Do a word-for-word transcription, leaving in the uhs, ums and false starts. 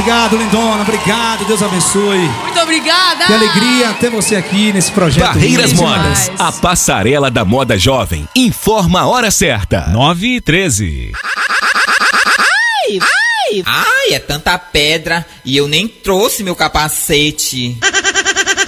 Obrigado, lindona, obrigado, Deus abençoe. Muito obrigada. Que alegria ter você aqui nesse projeto. Barreiras lindo. Modas, a passarela da moda jovem. Informa a hora certa. nove e treze. Ai, ai, ai, é tanta pedra e eu nem trouxe meu capacete.